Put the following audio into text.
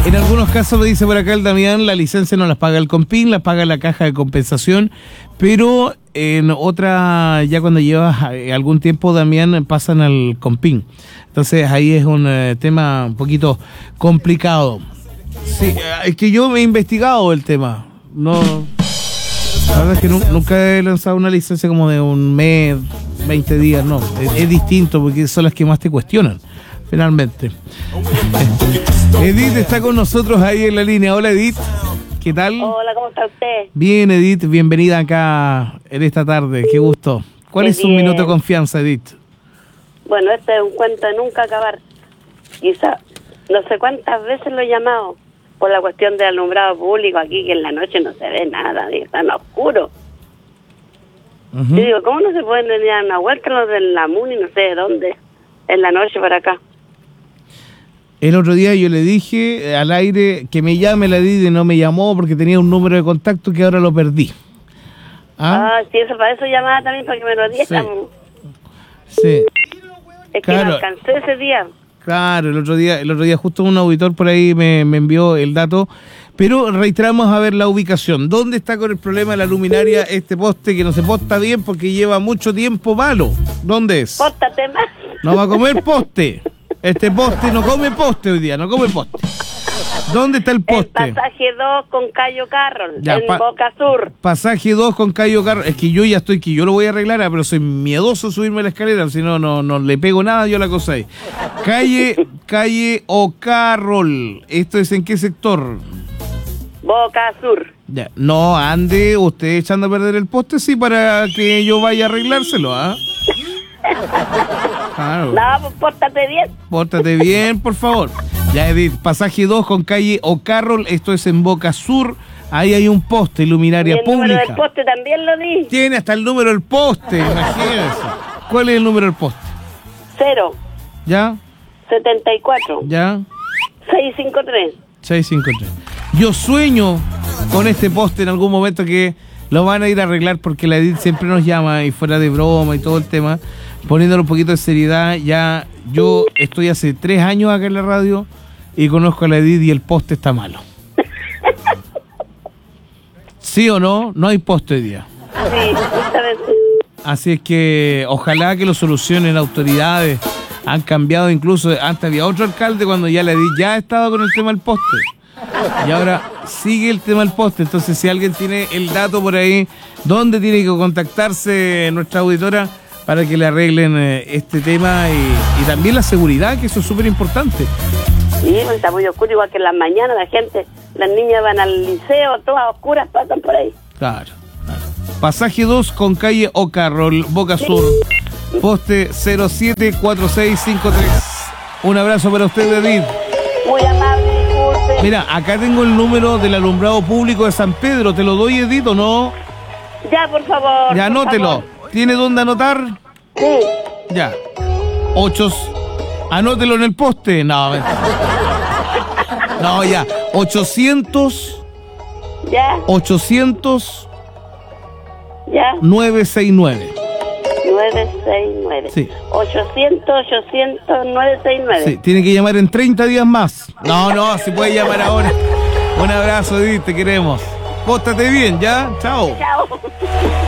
En algunos casos, lo dice por acá el Damián, la licencia no las paga el Compin, las paga la caja de compensación, pero en otra, ya cuando llevas algún tiempo, Damián, pasan al Compin. Entonces ahí es un tema un poquito complicado. Sí, es que yo me he investigado el tema. No, la verdad es que nunca he lanzado una licencia como de un mes, 20 días, no. Es distinto porque son las que más te cuestionan, finalmente. Edith está con nosotros ahí en la línea. Hola, Edith. ¿Qué tal? Hola, ¿cómo está usted? Bien, Edith, bienvenida acá en esta tarde. Qué gusto. ¿Cuál es su minuto de confianza, Edith? Bueno, este es un cuento de nunca acabar. Quizá, no sé cuántas veces lo he llamado por la cuestión del alumbrado público aquí, que en la noche no se ve nada, está en oscuro. Yo digo, ¿cómo no se pueden venir a dar una vuelta los de la MUNI, no sé de dónde, en la noche para acá? El otro día yo le dije al aire que me llame la Edith y no me llamó porque tenía un número de contacto que ahora lo perdí. Sí, eso para eso llamaba también, para que me lo dieran. Sí. Es que no alcancé ese día. Claro, el otro día justo un auditor por ahí me envió el dato, pero reiteramos a ver la ubicación. ¿Dónde está con el problema de la luminaria este poste que no se posta bien porque lleva mucho tiempo malo? ¿Dónde es? Póstate más. No va a comer poste. Este poste no come poste hoy día, no come poste. ¿Dónde está el poste? El pasaje 2 con Cayo Carroll, en Boca Sur. Pasaje 2 con Cayo Carroll. Es que yo ya estoy, que yo lo voy a arreglar, pero soy miedoso subirme a la escalera, si no le pego nada yo a la cosa ahí. Calle O'Carroll. ¿Esto es en qué sector? Boca Sur. Ya. No, ande usted echando a perder el poste, sí, para que yo vaya a arreglárselo, ¿ah? Claro. No, pues pórtate bien. Pórtate bien, por favor. Ya, Edith, pasaje 2 con calle O'Carroll, esto es en Boca Sur. Ahí hay un poste, luminaria pública. El número del poste también lo di. Tiene hasta el número del poste, imagínese. ¿Cuál es el número del poste? 0. ¿Ya? 74. ¿Ya? 653. 653. Yo sueño con este poste en algún momento que lo van a ir a arreglar porque la Edith siempre nos llama y fuera de broma y todo el tema, poniéndole un poquito de seriedad. Ya yo estoy hace 3 años acá en la radio y conozco a la Edith y el poste está malo. ¿Sí o no? No hay poste hoy día. Sí, justamente. Así es que ojalá que lo solucionen autoridades. Han cambiado incluso, antes había otro alcalde cuando ya la Edith ya estaba con el tema del poste. Y ahora sigue el tema del poste. Entonces, si alguien tiene el dato por ahí, ¿dónde tiene que contactarse nuestra auditora para que le arreglen este tema y también la seguridad, que eso es súper importante? Sí, está muy oscuro, igual que en las mañanas las niñas van al liceo, todas oscuras, pasan por ahí. Claro. Pasaje 2 con calle O'Carroll, Boca Sur, poste 074653. Un abrazo para usted, Edith. Muy amable. Mira, acá tengo el número del alumbrado público de San Pedro. ¿Te lo doy, Edith, o no? Ya, por favor. Ya, anótelo. ¿Tiene dónde anotar? Sí. Ya. 8. Anótelo en el poste. No, no, ya. 800. Ya. 800. Ya. 969. 969. Sí. 800-969. Sí, tiene que llamar en 30 días más. No, se puede llamar ahora. Un abrazo, Edith, te queremos. Póstate bien, ¿ya? Chao. Chao.